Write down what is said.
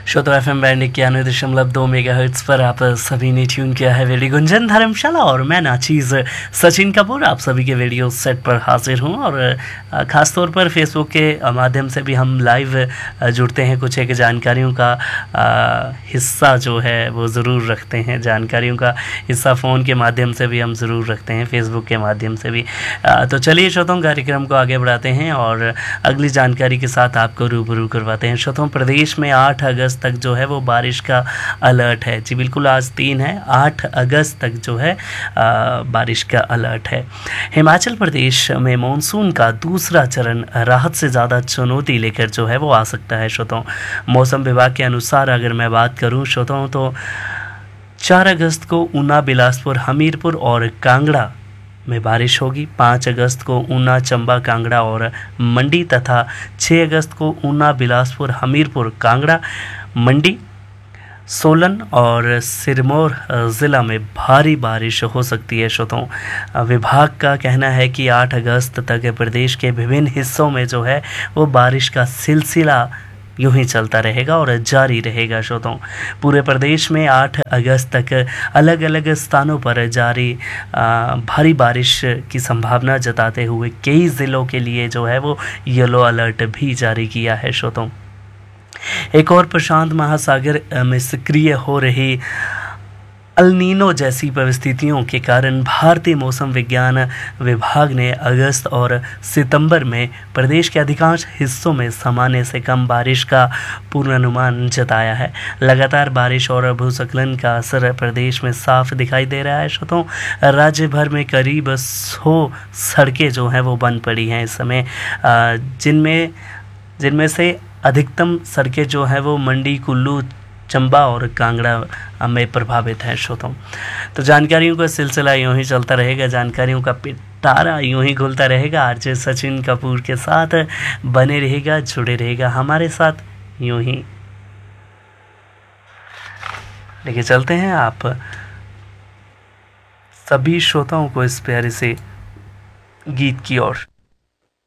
श्रोता FM band 91.2 megahertz पर आप सभी ने ट्यून किया है रेडियो गुंजन धर्मशाला और मैं नाचीज़ सचिन कपूर आप सभी के रेडियो सेट पर हाजिर हूँ। और ख़ास तौर पर फेसबुक के माध्यम से भी हम लाइव जुड़ते हैं, कुछ एक जानकारियों का हिस्सा जो है वो ज़रूर रखते हैं, जानकारियों का हिस्सा फ़ोन के माध्यम से भी हम ज़रूर रखते हैं, फेसबुक के माध्यम से भी। तो चलिए श्रोताओं, कार्यक्रम को आगे बढ़ाते हैं और अगली जानकारी के साथ आपको रूबरू करवाते हैं। श्रोताओं, प्रदेश में 8 अगस्त तक जो है वो बारिश का अलर्ट है। जी बिल्कुल, आज 3 है, 8 अगस्त तक जो है बारिश का अलर्ट है। हिमाचल प्रदेश में मॉनसून का दूसरा चरण राहत से ज़्यादा चुनौती लेकर जो है वो आ सकता है। श्रोताओं, मौसम विभाग के अनुसार अगर मैं बात करूं श्रोताओं, तो 4 अगस्त को ऊना, बिलासपुर, हमीरपुर और कांगड़ा में बारिश होगी। 5 अगस्त को ऊना, चंबा, कांगड़ा और मंडी तथा 6 अगस्त को ऊना, बिलासपुर, हमीरपुर, कांगड़ा, मंडी, सोलन और सिरमौर ज़िला में भारी बारिश हो सकती है। श्रोताओं, विभाग का कहना है कि 8 अगस्त तक प्रदेश के विभिन्न हिस्सों में जो है वो बारिश का सिलसिला यूं ही चलता रहेगा और जारी रहेगा। श्रोताओं, पूरे प्रदेश में 8 अगस्त तक अलग अलग स्थानों पर जारी भारी बारिश की संभावना जताते हुए कई ज़िलों के लिए जो है वो येलो अलर्ट भी जारी किया है। श्रोताओं, एक और प्रशांत महासागर में सक्रिय हो रही अल नीनो जैसी परिस्थितियों के कारण भारतीय मौसम विज्ञान विभाग ने अगस्त और सितंबर में प्रदेश के अधिकांश हिस्सों में सामान्य से कम बारिश का पूर्वानुमान जताया है। लगातार बारिश और भूस्खलन का असर प्रदेश में साफ दिखाई दे रहा है। श्रोताओं, राज्य भर में करीब 100 सड़कें जो हैं वो बंद पड़ी हैं इस समय, जिनमें से अधिकतम सड़कें जो हैं वो मंडी, कुल्लू, चंबा और कांगड़ा में प्रभावित है। श्रोताओं, तो जानकारियों का सिलसिला यूं ही चलता रहेगा, जानकारियों का पिटारा यूं ही खुलता रहेगा। आरजे सचिन कपूर के साथ बने रहेगा, जुड़े रहेगा हमारे साथ यूं ही। लेके चलते हैं आप सभी श्रोताओं को इस प्यारे से गीत की ओर।